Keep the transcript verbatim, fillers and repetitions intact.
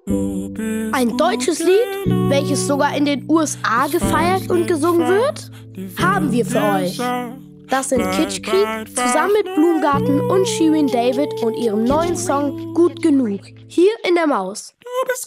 Ein deutsches Lied, welches sogar in den U S A gefeiert und gesungen wird, haben wir für euch. Das sind Kitsch Creek zusammen mit Blumengarten und Shirin David und ihrem neuen Song Gut genug, hier in der Maus. Du bist